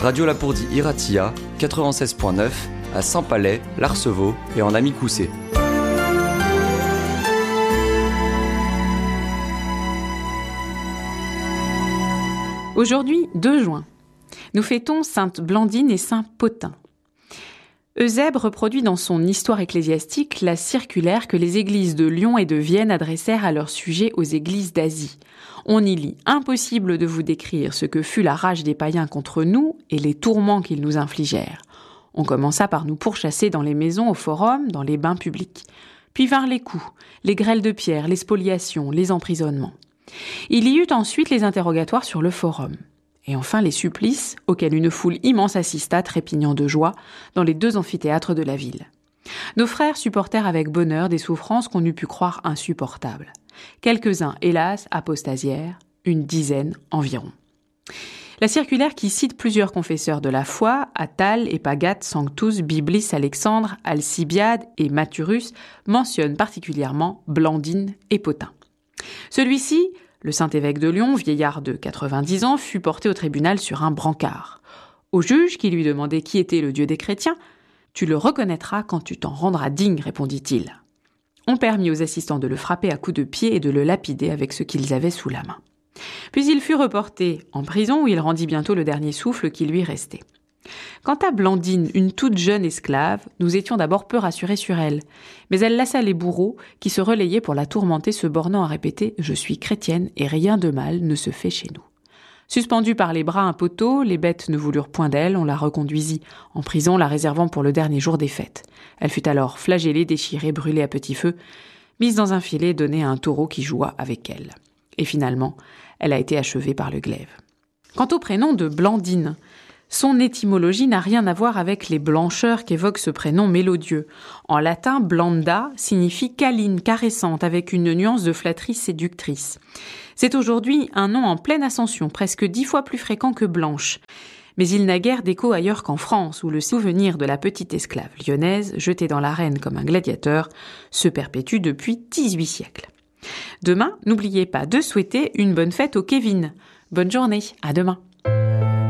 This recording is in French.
Radio Lapourdie Iratia, 96.9, à Saint-Palais, l'Arceveau et en Amicoussé. Aujourd'hui, 2 juin, nous fêtons Sainte Blandine et Saint Pothin. Eusèbe reproduit dans son Histoire ecclésiastique la circulaire que les églises de Lyon et de Vienne adressèrent à leur sujet aux églises d'Asie. On y lit « Impossible de vous décrire ce que fut la rage des païens contre nous et les tourments qu'ils nous infligèrent. On commença par nous pourchasser dans les maisons, au forum, dans les bains publics. Puis vinrent les coups, les grêles de pierre, les spoliations, les emprisonnements. Il y eut ensuite les interrogatoires sur le forum. Et enfin les supplices auxquels une foule immense assista, trépignant de joie, dans les 2 amphithéâtres de la ville. Nos frères supportèrent avec bonheur des souffrances qu'on eût pu croire insupportables. Quelques-uns, hélas, apostasièrent, une dizaine environ. La circulaire qui cite plusieurs confesseurs de la foi, Attal, Epagate, Sanctus, Biblis, Alexandre, Alcibiade et Mathurus, mentionne particulièrement Blandine et Pothin. Celui-ci, le Saint-Évêque de Lyon, vieillard de 90 ans, fut porté au tribunal sur un brancard. Au juge, qui lui demandait qui était le Dieu des chrétiens, « Tu le reconnaîtras quand tu t'en rendras digne », répondit-il. On permit aux assistants de le frapper à coups de pied et de le lapider avec ce qu'ils avaient sous la main. Puis il fut reporté en prison où il rendit bientôt le dernier souffle qui lui restait. Quant à Blandine, une toute jeune esclave, nous étions d'abord peu rassurés sur elle. Mais elle lassa les bourreaux qui se relayaient pour la tourmenter, se bornant à répéter « Je suis chrétienne et rien de mal ne se fait chez nous ». Suspendue par les bras à un poteau, les bêtes ne voulurent point d'elle, on la reconduisit en prison, la réservant pour le dernier jour des fêtes. Elle fut alors flagellée, déchirée, brûlée à petit feu, mise dans un filet donné à un taureau qui joua avec elle. Et finalement, elle a été achevée par le glaive. Quant au prénom de Blandine, son étymologie n'a rien à voir avec les blancheurs qu'évoque ce prénom mélodieux. En latin, blanda signifie câline, caressante, avec une nuance de flatterie séductrice. C'est aujourd'hui un nom en pleine ascension, presque 10 fois plus fréquent que Blanche. Mais il n'a guère d'écho ailleurs qu'en France, où le souvenir de la petite esclave lyonnaise, jetée dans l'arène comme un gladiateur, se perpétue depuis 18 siècles. Demain, n'oubliez pas de souhaiter une bonne fête au Kevin. Bonne journée, à demain.